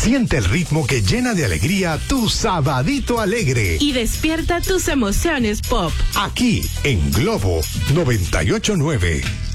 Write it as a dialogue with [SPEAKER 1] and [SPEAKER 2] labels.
[SPEAKER 1] Siente el ritmo que llena de alegría tu sabadito alegre.
[SPEAKER 2] Y despierta tus emociones pop.
[SPEAKER 1] Aquí en Globo 98.9.